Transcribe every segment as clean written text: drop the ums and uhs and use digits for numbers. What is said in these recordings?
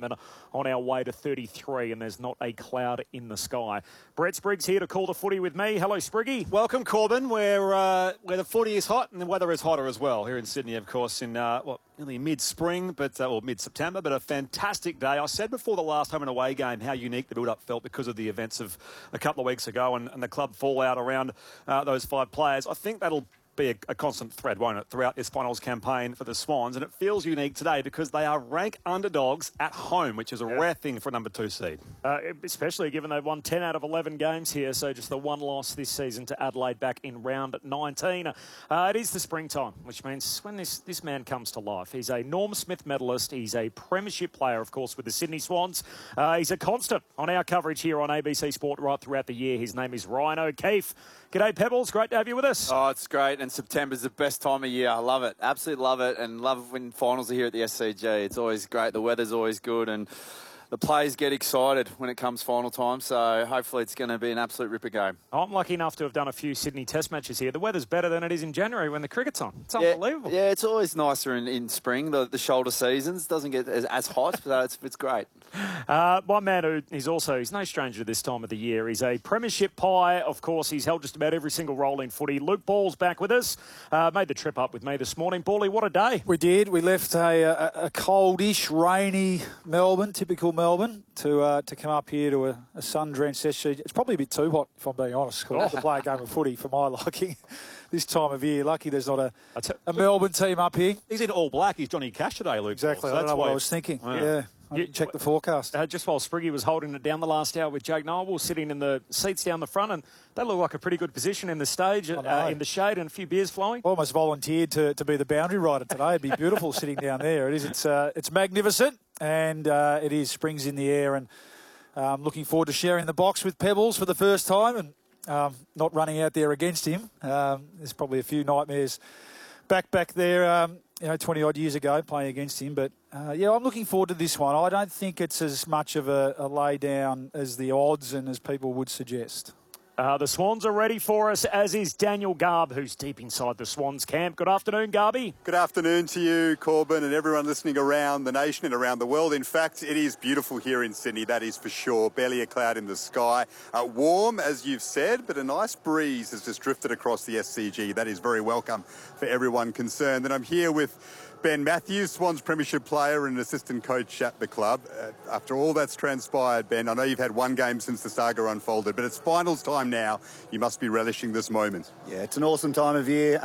excitement on our way to 33, and there's not a cloud in the sky. Brett Spriggs here to call the footy with me. Hello, Spriggy. Welcome, Corbin, where the footy is hot and the weather is hotter as well here in Sydney, of course, in nearly mid-spring, or mid-September, but a fantastic day. I said before the last home and away game how unique the build-up felt because of the events of a couple of weeks ago and the club fallout around those 5 players. I think that'll be a constant thread, won't it, throughout this finals campaign for the Swans. And it feels unique today because they are rank underdogs at home, which is a rare thing for a number 2 seed. Especially given they've won 10 out of 11 games here, so just the one loss this season to Adelaide back in round 19. It is the springtime, which means when this man comes to life. He's a Norm Smith medalist. He's a premiership player, of course, with the Sydney Swans. He's a constant on our coverage here on ABC Sport right throughout the year. His name is Ryan O'Keefe. G'day, Pebbles. Great to have you with us. Oh, it's great. And September's the best time of year. I love it. Absolutely love it. And love when finals are here at the SCG. It's always great. The weather's always good. And the players get excited when it comes final time. So hopefully it's going to be an absolute ripper game. I'm lucky enough to have done a few Sydney Test matches here. The weather's better than it is in January when the cricket's on. It's unbelievable. Yeah, it's always nicer in spring. The shoulder seasons doesn't get as hot, so it's great. One man he's no stranger to this time of the year. He's a premiership pie. Of course, he's held just about every single role in footy. Luke Ball's back with us. Made the trip up with me this morning. Bally, what a day. We did. We left a coldish, rainy Melbourne, typical Melbourne, to come up here to a sun-drenched SCG. It's probably a bit too hot, if I'm being honest, to play a game of footy for my liking this time of year. Lucky there's not a Melbourne team up here. He's in all black. He's Johnny Cash today, Luke. Exactly. So I don't know what I was thinking. Yeah. Check the forecast. Just while Spriggy was holding it down the last hour with Jake Noble, sitting in the seats down the front, and they look like a pretty good position in the stage, in the shade, and a few beers flowing. I almost volunteered to be the boundary rider today. It'd be beautiful sitting down there. It is. It's magnificent, and it is. Spring's in the air, and looking forward to sharing the box with Pebbles for the first time, and not running out there against him. There's probably a few nightmares back there. 20-odd years ago, playing against him. But, I'm looking forward to this one. I don't think it's as much of a lay-down as the odds and as people would suggest. The Swans are ready for us, as is Daniel Garb, who's deep inside the Swans camp. Good afternoon, Garby. Good afternoon to you, Corbin, and everyone listening around the nation and around the world. In fact, it is beautiful here in Sydney, that is for sure. Barely a cloud in the sky. Warm, as you've said, but a nice breeze has just drifted across the SCG. That is very welcome for everyone concerned. And I'm here with Ben Matthews, Swans premiership player and assistant coach at the club. After all that's transpired, Ben, I know you've had one game since the saga unfolded, but it's finals time now. You must be relishing this moment. Yeah, it's an awesome time of year.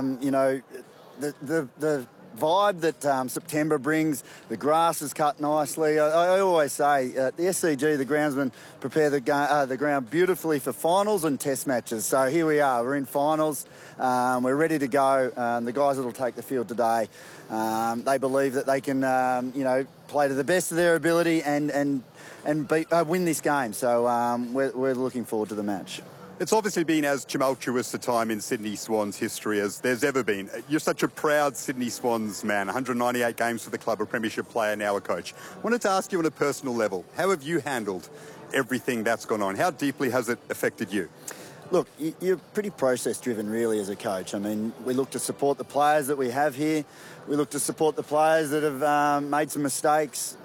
The vibe that September brings, the grass is cut nicely. I always say at the SCG, the groundsmen prepare the ground beautifully for finals and test matches. So here we are, we're in finals. We're ready to go. The guys that will take the field today, they believe that they can, play to the best of their ability and win this game. So we're looking forward to the match. It's obviously been as tumultuous a time in Sydney Swans history as there's ever been. You're such a proud Sydney Swans man, 198 games for the club, a premiership player, now a coach. I wanted to ask you on a personal level, how have you handled everything that's gone on? How deeply has it affected you? Look, you're pretty process-driven, really, as a coach. I mean, we look to support the players that we have here. We look to support the players that have made some mistakes.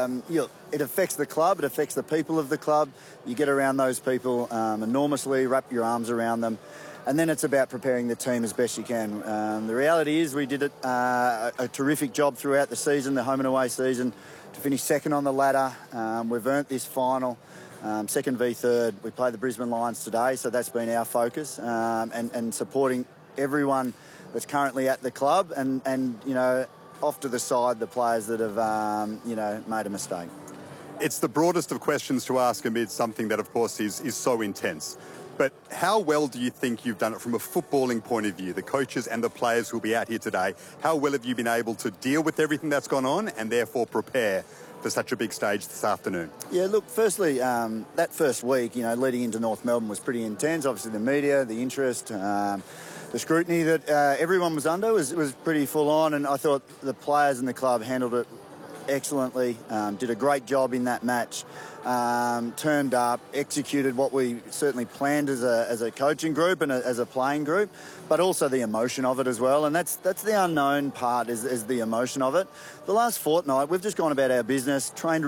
It affects the club. It affects the people of the club. You get around those people enormously, wrap your arms around them. And then it's about preparing the team as best you can. The reality is we did a terrific job throughout the season, the home and away season, to finish second on the ladder. We've earned this final. Second v third. We play the Brisbane Lions today, so that's been our focus, and supporting everyone that's currently at the club and off to the side the players that have made a mistake. It's the broadest of questions to ask amid something that, of course, is so intense. But how well do you think you've done it from a footballing point of view, the coaches and the players who'll be out here today? How well have you been able to deal with everything that's gone on and therefore prepare for such a big stage this afternoon? Yeah, look, firstly, that first week, leading into North Melbourne was pretty intense. Obviously, the media, the interest, the scrutiny that everyone was under was pretty full on, and I thought the players and the club handled it excellently, did a great job in that match, turned up, executed what we certainly planned as a coaching group and as a playing group, but also the emotion of it as well. And that's the unknown part is the emotion of it. The last fortnight, we've just gone about our business, trained